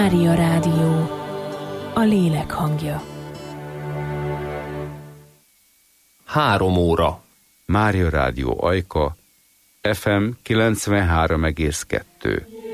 Mária Rádió, a lélek hangja. 3 óra. Mária Rádió Ajka, FM 93,2.